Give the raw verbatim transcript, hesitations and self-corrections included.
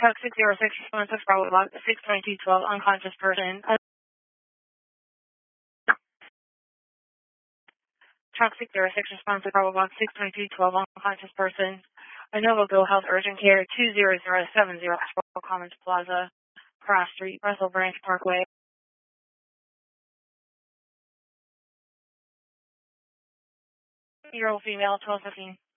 Truck six zero six one six Bravo Block six twenty-two twelve, unconscious person. Uh, Truck six zero six response to Bravo Block six twenty-two twelve, unconscious person. Innova Go Health Urgent Care two zero zero seven zero Ashbrook Commons Plaza, Cross Street, Russell Branch Parkway. Year old female, twelve fifteen.